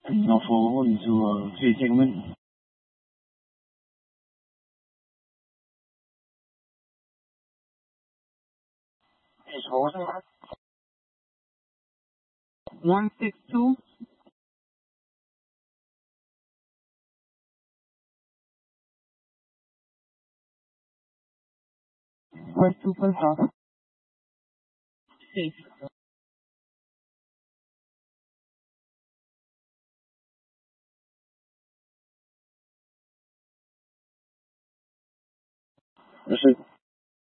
Now for into three segment. It's 162. Press 2 for stop. Safe. That's it.